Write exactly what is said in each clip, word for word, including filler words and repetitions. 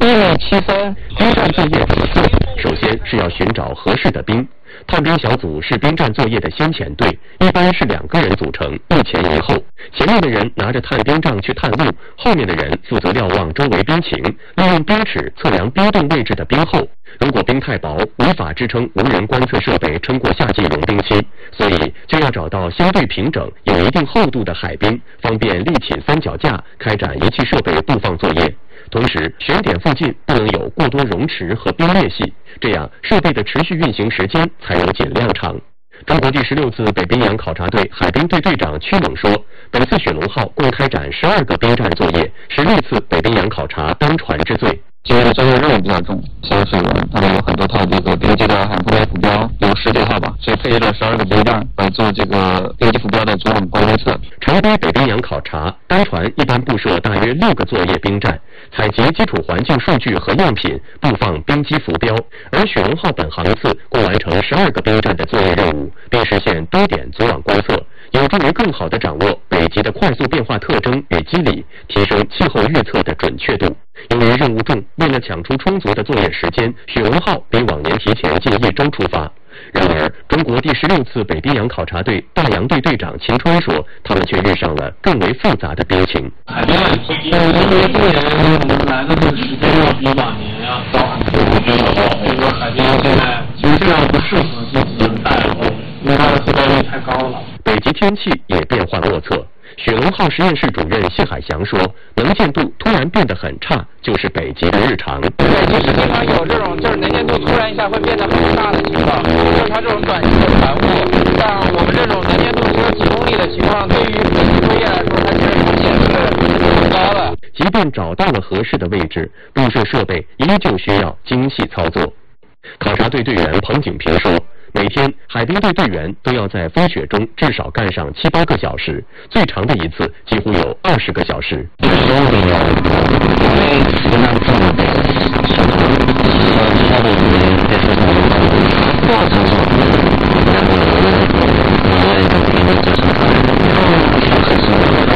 米七三。 冰站作业很次，首先是要寻找合适的冰。探冰小组是冰站作业的先遣队，一般是两个人组成，一前一后。前面的人拿着探冰杖去探路，后面的人负责瞭望周围冰情，利用冰尺测量冰洞位置的冰厚。如果冰太薄，无法支撑无人观测设备撑过夏季融冰期，所以就要找到相对平整、有一定厚度的海冰，方便力擒三脚架，开展仪器设备布放作业。同时，选点附近不能有过多溶池和冰裂隙，这样设备的持续运行时间才能尽量长。中国第十六次北冰洋考察队海冰队队长屈猛说，本次雪龙号共开展十二个冰站作业，是历次北冰洋考察单船之最。 今天的作业任务比较重，像水文，他们有很多套这个冰机的海浮标浮标，有十九套吧，所以配了十二个冰站来做这个冰机浮标的主网观测。 常规北冰洋考察单船一般布设大约六个作业冰站，采集基础环境数据和样品，布放冰机浮标。而雪龙号本航次共完成十二个冰站的作业任务，并实现多点组网观测，有助于更好地掌握北极的快速变化特征与机理，提升气候预测的准确度。由于任务重，为了抢出充足的作业时间，雪龙号比往年提前近一周出发。然而，中国第十六次北冰洋考察队大洋队队长秦川说，他们却遇上了更为复杂的冰情。 海边问题，因为今年我们来的这个时间要比往年要早很多，所以说海边现在其实这样不适合进行带楼，因为它的覆盖率太高了。 北极天气也变化莫测。雪龙号实验室主任谢海翔说，能见度突然变得很差，就是北极的日常。 北极是经常有这种就是能见度突然一下会变得很差的情况，就是它这种短期的传物。像我们这种能见度只有几公里的情况，对于北极作业来说，它其实风险是很高的。 即便找到了合适的位置，布设设备依旧需要精细操作。考察队队员彭景平说，每天海冰队队员都要在风雪中至少干上七八个小时，最长的一次几乎有二十个小时。 有时候因为时间这么短，小团和其他的人在车上过程中，然后我们我们的冰的就是可是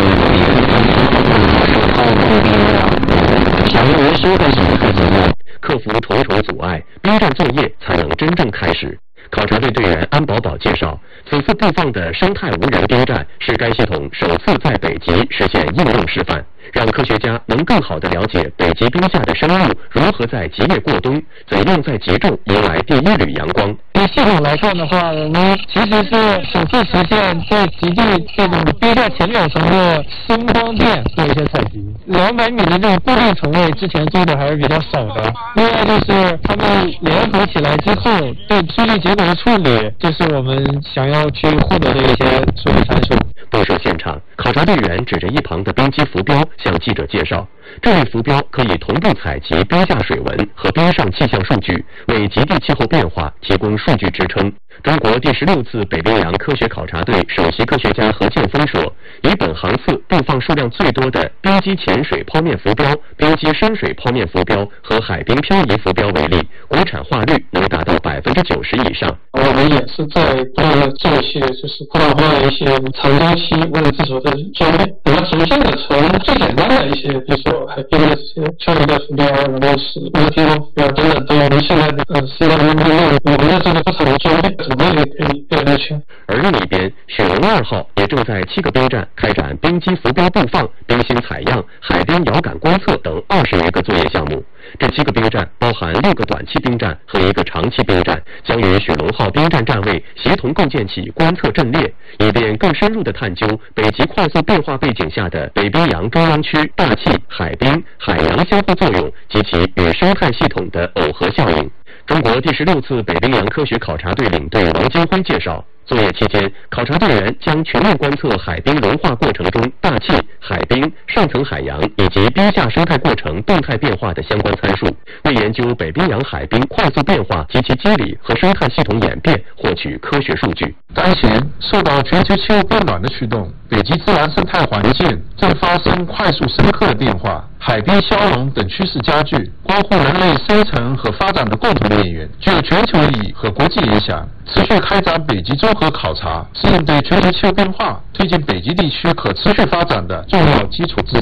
靠步兵啊，想要维修的时候开始呢， 克服重重阻碍，冰站作业才能真正开始。考察队队员安宝宝介绍，此次布放的生态无人冰站是该系统首次在北极实现应用示范，让科学家能更好地了解北极冰下的生物如何在极夜过冬，怎样在极昼迎来第一缕阳光。 以系统来看的话，我们其实是首次实现在极地这种冰下浅表层的声光电做一些采集。两百米的这种固定层位之前做的还是比较少的。另外就是他们联合起来之后对数据结果的处理，这是我们想要去获得的一些数据参数。 布设现场，考察队员指着一旁的冰机浮标向记者介绍，这类浮标可以同步采集冰下水文和冰上气象数据，为极地气候变化提供数据支撑。中国第十六次北冰洋科学考察队首席科学家何建峰说，以本航次布放数量最多的冰机潜水剖面浮标、冰机深水剖面浮标和海冰漂移浮标为例，国产化率能达到百分之九十以上。 我们也是在不断的做一些就是不断化的一些长周期为了自主的装备，我们逐渐的从最简单的一些，比如说海冰的这些确定的浮标，然后是温天空浮标等等，到我们现在的呃现在的应用，我们的这个不同的装备怎么也可以越来越全。 而另一边，雪龙二号也正在七个冰站开展冰机浮标布放、冰芯采样、海冰遥感观测等二十余个作业项目。这七个冰站包含六个短期冰站和一个长期冰站，将与雪龙号冰站站位协同构建起观测阵列，以便更深入地探究北极快速变化背景下的北冰洋中央区大气、海冰、海洋相互作用及其与生态系统的耦合效应。中国第十六次北冰洋科学考察队领队王金辉介绍，作业期间，考察队员将全面观测海冰融化过程中大气、海冰、上层海洋以及冰下生态过程动态变化的相关参数，为研究北冰洋海冰快速变化及其机理和生态系统演变获取科学数据。 当前受到全球气候变暖的驱动，北极自然生态环境正发生快速深刻的变化，海冰消融等趋势加剧，关乎人类生存和发展的共同面源，具有全球意义和国际影响。持续开展北极综合考察，是应对全球气候变化、推进北极地区可持续发展的重要基础之一。